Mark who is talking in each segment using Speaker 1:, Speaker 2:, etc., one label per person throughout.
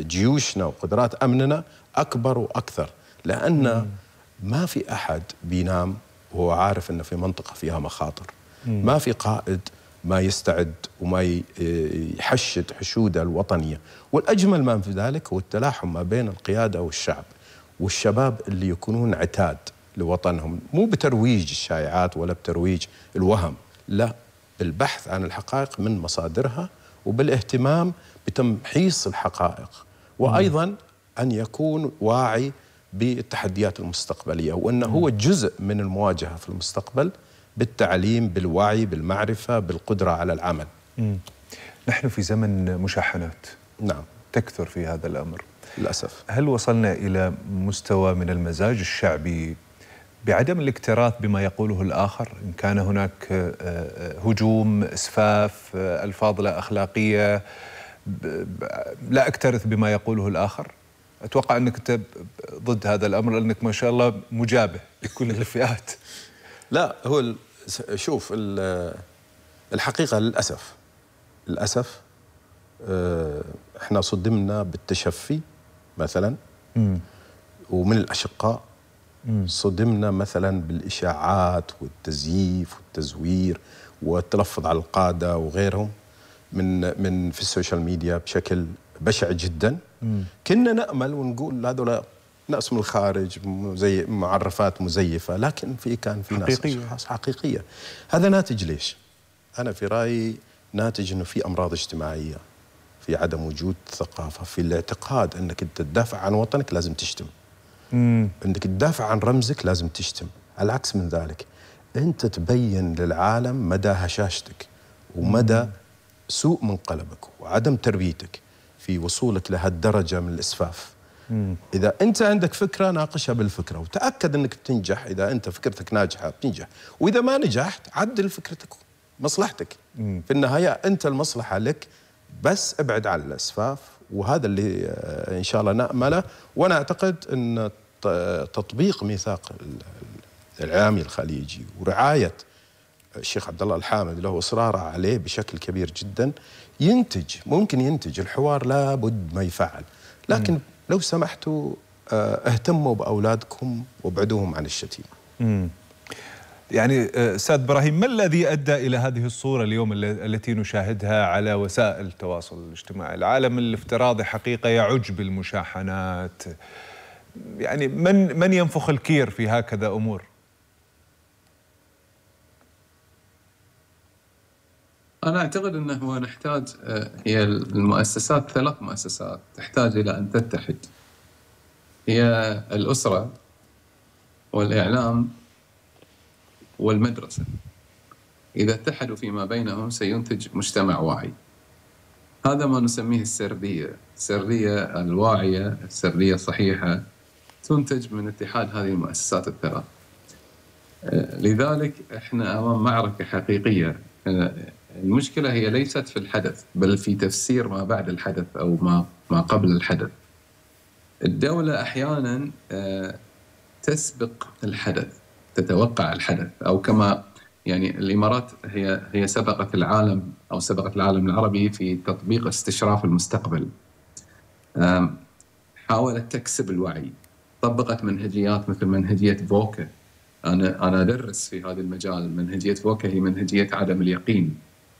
Speaker 1: جيوشنا وقدرات أمننا أكبر وأكثر، لأن ما في أحد بينام وهو عارف أنه في منطقة فيها مخاطر. ما في قائد ما يستعد وما يحشد حشوده الوطنية. والأجمل ما في ذلك هو التلاحم ما بين القيادة والشعب والشباب اللي يكونون عتاد لوطنهم، مو بترويج الشائعات ولا بترويج الوهم، لا، بالبحث عن الحقائق من مصادرها وبالاهتمام بتمحيص الحقائق، وأيضا أن يكون واعي بالتحديات المستقبلية، وأنه هو جزء من المواجهة في المستقبل بالتعليم، بالوعي، بالمعرفة، بالقدرة على العمل.
Speaker 2: نحن في زمن مشاحنات
Speaker 1: نعم
Speaker 2: تكثر في هذا الأمر
Speaker 1: للأسف.
Speaker 2: هل وصلنا إلى مستوى من المزاج الشعبي بعدم الاكتراث بما يقوله الآخر، إن كان هناك هجوم، إسفاف، ألفاظ لا أخلاقية، لا أكترث بما يقوله الآخر؟ أتوقع أنك أنت ضد هذا الأمر لأنك ما شاء الله مجابه لكل الفئات.
Speaker 1: لا، هو شوف الحقيقة للأسف احنا صدمنا بالتشفي مثلا، ومن الأشقاء صدمنا مثلا بالإشاعات والتزييف والتزوير والتلفظ على القادة وغيرهم من في السوشيال ميديا بشكل بشع جدا. كنا نأمل ونقول هذول ناس من الخارج زي معرفات مزيفة، لكن كان في ناس حقيقية. هذا ناتج ليش؟ أنا في رأيي ناتج أنه في أمراض اجتماعية، في عدم وجود ثقافة، في الاعتقاد أنك أنت تدافع عن وطنك لازم تشتم، أنك تدافع عن رمزك لازم تشتم. على العكس من ذلك، أنت تبين للعالم مدى هشاشتك ومدى سوء منقلبك وعدم تربيتك في وصولك لهالدرجة من الإسفاف. إذا أنت عندك فكرة ناقشها بالفكرة وتأكد أنك بتنجح. إذا أنت فكرتك ناجحة بتنجح، وإذا ما نجحت عدل فكرتك، مصلحتك في النهاية أنت المصلحة لك، بس ابعد عن الإسفاف. وهذا اللي إن شاء الله نأمله. وأنا أعتقد أن تطبيق ميثاق الإعلامي الخليجي ورعاية الشيخ عبد الله الحامد له إصراره عليه بشكل كبير جدا ممكن ينتج الحوار. لابد ما يفعل، لكن لو سمحتوا اهتموا بأولادكم وابعدوهم عن الشتيمة.
Speaker 2: يعني أستاذ إبراهيم، ما الذي أدى إلى هذه الصورة اليوم التي نشاهدها على وسائل التواصل الاجتماعي؟ العالم الافتراضي حقيقة يعج بالمشاحنات، يعني من ينفخ الكير في هكذا أمور؟
Speaker 3: أنا أعتقد أنه نحتاج، هي المؤسسات 3 مؤسسات تحتاج إلى أن تتحد، هي الأسرة والإعلام والمدرسة. إذا اتحدوا فيما بينهم سينتج مجتمع واعي. هذا ما نسميه السردية الواعية، السردية الصحيحة تنتج من اتحاد هذه المؤسسات ال3. لذلك احنا أمام معركة حقيقية. المشكلة هي ليست في الحدث، بل في تفسير ما بعد الحدث أو ما قبل الحدث. الدولة أحيانا تسبق الحدث، تتوقع الحدث، أو كما يعني الإمارات هي سبقت العالم أو سبقت العالم العربي في تطبيق استشراف المستقبل. حاولت تكسب الوعي، طبقت منهجيات مثل منهجية فوكا. أنا أدرس في هذا المجال. منهجية فوكا هي منهجية عدم اليقين.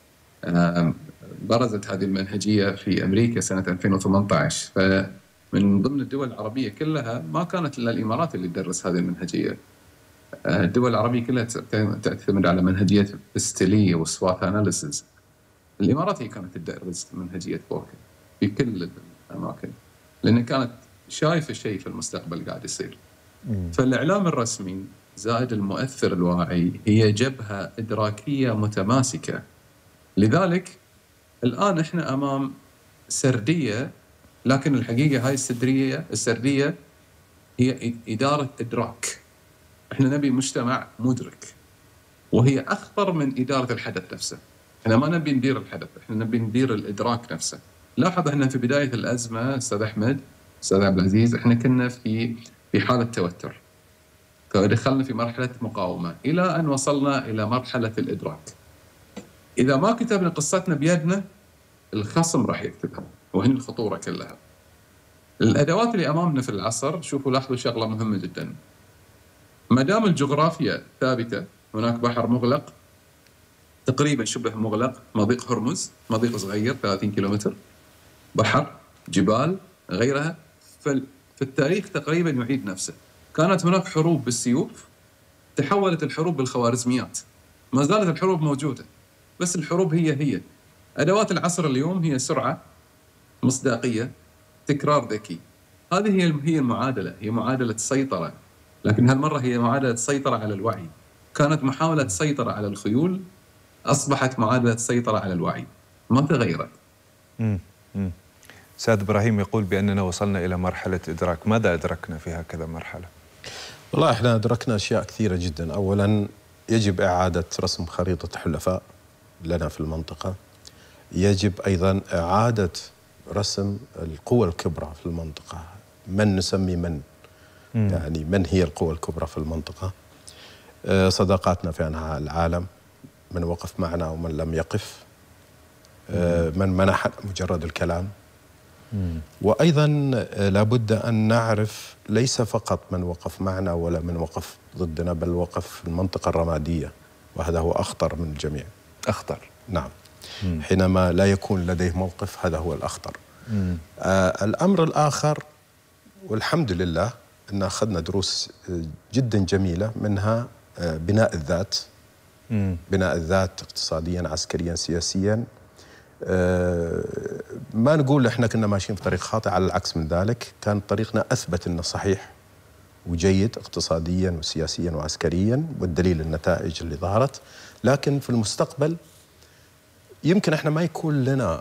Speaker 3: برزت هذه المنهجية في أمريكا سنة 2018. فمن ضمن الدول العربية كلها ما كانت إلا الإمارات اللي تدرس هذه المنهجية. الدول العربية كلها تعتمد على منهجية بستيلية وسوات أناليسيس. الإمارات هي كانت تدرس منهجية فوكا في كل الأماكن، لأن كانت شايفة شيء في المستقبل قاعد يصير. فالإعلام الرسمي زائد المؤثر الواعي هي جبهة إدراكية متماسكة. لذلك الآن إحنا أمام سردية، لكن الحقيقة هاي السردية هي إدارة إدراك. إحنا نبي مجتمع مدرك، وهي أخطر من إدارة الحدث نفسه. إحنا ما نبي ندير الحدث، إحنا نبي ندير الإدراك نفسه. لاحظ إحنا في بداية الأزمة أستاذ أحمد، أستاذ عبد العزيز، إحنا كنا في حالة توتر، فدخلنا في مرحلة مقاومة إلى أن وصلنا إلى مرحلة الإدراك. إذا ما كتبنا قصتنا بيدنا، الخصم راح يكتبها، وهنا الخطورة كلها. الأدوات اللي أمامنا في العصر، شوفوا لاحظوا شغلة مهمة جدا. ما دام الجغرافيا ثابتة، هناك بحر مغلق تقريبا شبه مغلق، مضيق هرمز، مضيق صغير 30 كيلومتر، بحر، جبال، غيرها. فالتاريخ تقريبا يعيد نفسه. كانت هناك حروب بالسيوف، تحولت الحروب بالخوارزميات. ما زالت الحروب موجودة، بس الحروب هي أدوات العصر اليوم هي سرعة، مصداقية، تكرار ذكي. هذه هي المعادلة، هي معادلة سيطرة، لكن هالمرة هي معادلة سيطرة على الوعي. كانت محاولة سيطرة على الخيول، أصبحت معادلة سيطرة على الوعي، ما تغيرت.
Speaker 2: سيد إبراهيم يقول بأننا وصلنا إلى مرحلة إدراك. ماذا أدركنا في هكذا مرحلة؟
Speaker 1: والله إحنا أدركنا أشياء كثيرة جدا. أولا يجب إعادة رسم خريطة حلفاء لنا في المنطقة. يجب أيضا إعادة رسم القوى الكبرى في المنطقة. من نسمي من؟ يعني من هي القوى الكبرى في المنطقة؟ صداقاتنا في أنحاء العالم، من وقف معنا ومن لم يقف، من منح مجرد الكلام. وأيضا لابد أن نعرف ليس فقط من وقف معنا ولا من وقف ضدنا، بل وقف في المنطقة الرمادية، وهذا هو أخطر من الجميع.
Speaker 2: أخطر؟
Speaker 1: نعم. حينما لا يكون لديه موقف، هذا هو الأخطر. الأمر الآخر، والحمد لله أن أخذنا دروس جدا جميلة، منها بناء الذات. بناء الذات اقتصاديا، عسكريا، سياسيا. ما نقول احنا كنا ماشيين في طريق خاطئ، على العكس من ذلك، كان طريقنا أثبت أنه صحيح وجيد اقتصاديا وسياسيا وعسكريا، والدليل النتائج اللي ظهرت. لكن في المستقبل يمكن احنا ما يكون لنا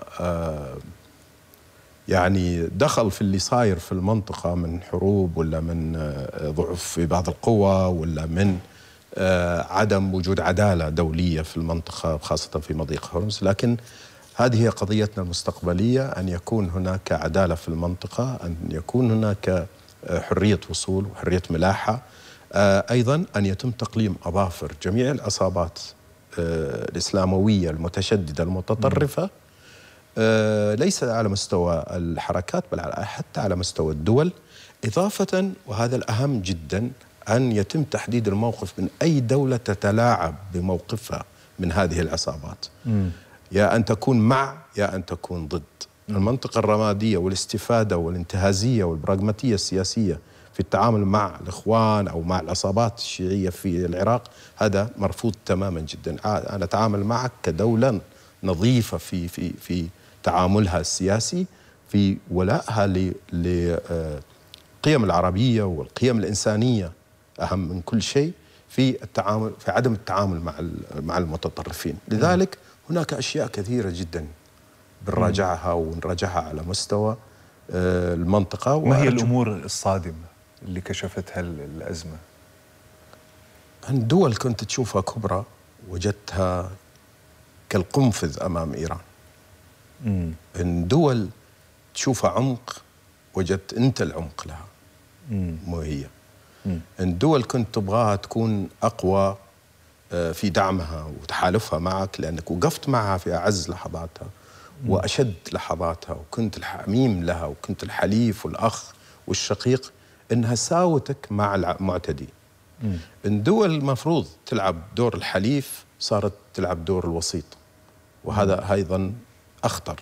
Speaker 1: يعني دخل في اللي صاير في المنطقة من حروب، ولا من ضعف في بعض القوى، ولا من عدم وجود عدالة دولية في المنطقة، خاصة في مضيق هرمز. لكن هذه هي قضيتنا المستقبلية، أن يكون هناك عدالة في المنطقة، أن يكون هناك حرية وصول وحرية ملاحة. أيضا أن يتم تقليم أظافر جميع العصابات الإسلاموية المتشددة المتطرفة، ليس على مستوى الحركات بل حتى على مستوى الدول. إضافة، وهذا الأهم جدا، أن يتم تحديد الموقف من أي دولة تتلاعب بموقفها من هذه العصابات. يا أن تكون مع، يا أن تكون ضد. المنطقة الرمادية والاستفادة والانتهازية والبراغماتية السياسية في التعامل مع الإخوان أو مع العصابات الشيعية في العراق، هذا مرفوض تماما جدا. أنا أتعامل معك كدولة نظيفة في تعاملها السياسي، في ولائها للقيم العربية والقيم الإنسانية أهم من كل شيء، في التعامل، في عدم التعامل مع المتطرفين. لذلك هناك أشياء كثيرة جدا بنراجعها ونراجعها على مستوى المنطقة.
Speaker 2: ما هي الأمور الصادمة اللي كشفتها الأزمة؟
Speaker 1: الدول كنت تشوفها كبرى وجدتها كالقنفذ أمام إيران. إن دول تشوفها عمق، وجدت أنت العمق لها، مو هي. إن دول كنت تبغاها تكون أقوى في دعمها وتحالفها معك، لأنك وقفت معها في أعز لحظاتها وأشد لحظاتها، وكنت الحميم لها، وكنت الحليف والأخ والشقيق، إنها ساوتك مع المعتدي. إن دول المفروض تلعب دور الحليف صارت تلعب دور الوسيط، وهذا أيضا أخطر.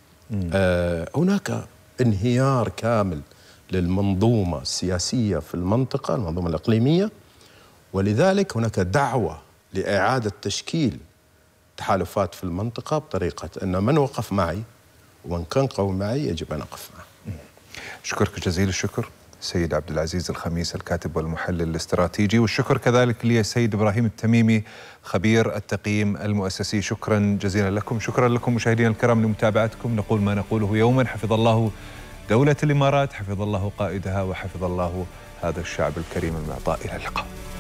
Speaker 1: هناك انهيار كامل للمنظومة السياسية في المنطقة، المنظومة الإقليمية، ولذلك هناك دعوة لإعادة تشكيل تحالفات في المنطقة بطريقة أن من وقف معي ومن كان قوي معي يجب أن أقف معه.
Speaker 2: أشكرك جزيل الشكر سيد عبد العزيز الخميس، الكاتب والمحلل الاستراتيجي، والشكر كذلك للسيد إبراهيم التميمي خبير التقييم المؤسسي. شكرا جزيلا لكم. شكرا لكم مشاهدينا الكرام لمتابعتكم. نقول ما نقوله يوما: حفظ الله دولة الإمارات، حفظ الله قائدها، وحفظ الله هذا الشعب الكريم المعطاء. إلى اللقاء.